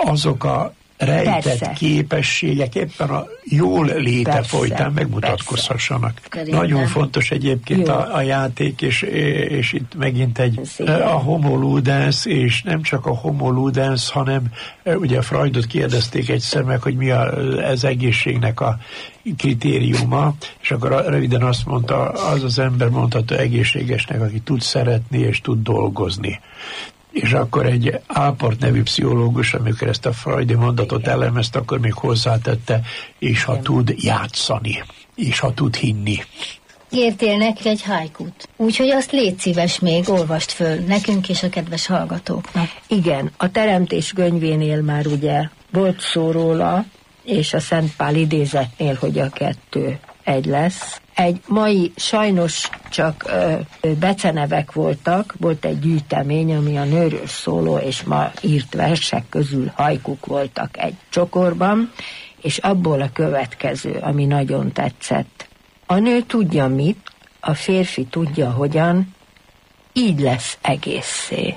azok a rejtett képességek éppen a jól léte folytán megmutatkozhassanak. Nagyon fontos egyébként a játék, és itt megint a homo ludens, és nem csak a homo ludens, hanem ugye Freudot kérdezték egyszer meg, hogy mi az egészségnek a kritériuma, és akkor röviden azt mondta, az ember mondható egészségesnek, aki tud szeretni és tud dolgozni. És akkor egy Alport nevű pszichológus, amikor ezt a freudi mondatot elemezte, akkor még hozzátette, és ha tud játszani, és ha tud hinni. Írtél neki egy haikut, úgyhogy azt légy szíves még, olvast föl nekünk és a kedves hallgatóknak. Igen, a Teremtés könyvénél már ugye volt szó róla, és a Szent Pál idézetnél, hogy a 2 egy lesz. Egy mai sajnos csak becenevek voltak, volt egy gyűjtemény, ami a nőről szóló és ma írt versek közül hajkuk voltak egy csokorban, és abból a következő, ami nagyon tetszett. A nő tudja mit, a férfi tudja hogyan, így lesz egészé.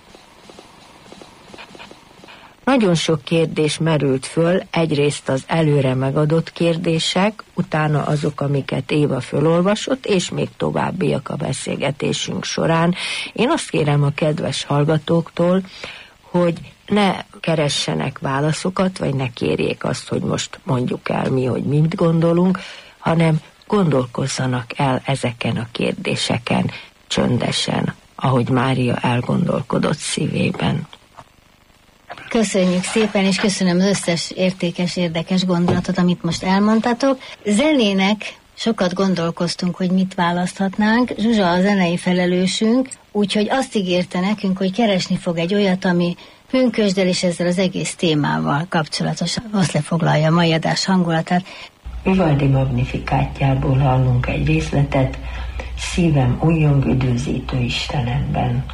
Nagyon sok kérdés merült föl, egyrészt az előre megadott kérdések, utána azok, amiket Éva fölolvasott, és még továbbiak a beszélgetésünk során. Én azt kérem a kedves hallgatóktól, hogy ne keressenek válaszokat, vagy ne kérjék azt, hogy most mondjuk el mi, hogy mit gondolunk, hanem gondolkozzanak el ezeken a kérdéseken csöndesen, ahogy Mária elgondolkodott szívében. Köszönjük szépen, és köszönöm az összes értékes, érdekes gondolatot, amit most elmondtatok. Zenének sokat gondolkoztunk, hogy mit választhatnánk. Zsuzsa a zenei felelősünk, úgyhogy azt ígérte nekünk, hogy keresni fog egy olyat, ami pünkösddel és ezzel az egész témával kapcsolatosan. Azt lefoglalja a mai adás hangulatát. Vivaldi Magnificátjából hallunk egy részletet, szívem újjong üdvözítő Istenemben.